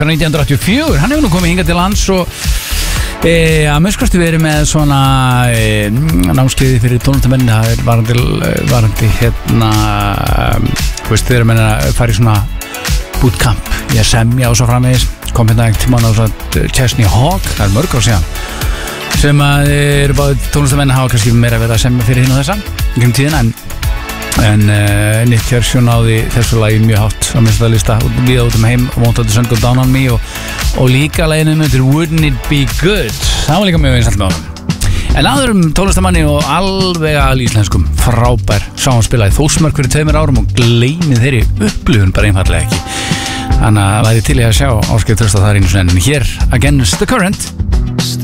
1984, hann hefur nú komið hingað til lands og að minnskosti verið með svona námskeiði fyrir tónlistamenn. Það er varandi hérna þeir menn að fara í svona bootcamp í að semja og svo framvegis. Kom hérna ekkert tímann á svona Chesney Hawk, það er mörg ár síðan, sem að eru báðið tónlistamenn hafa kannski meira verið að semja fyrir hinn og þessa um tíðina, en Nick Kershaw náði þessu lagi mjög hátt á minnstæðalista við út heim og Won't Let the Sun Go Down on Me og líka laginu myndir Wouldn't It Be Good, það var líka mjög vinsælt með honum. En aðurum tónlistamanni og alveg alíslenskum frábær sáhanspilaði Þórsmörk fyrir 2 árum og gleymið þeirri upplifun bara einfallega ekki. Þannig að væri til í að sjá Ásgeir Trausta þar einu sinni, en hér Against the Current.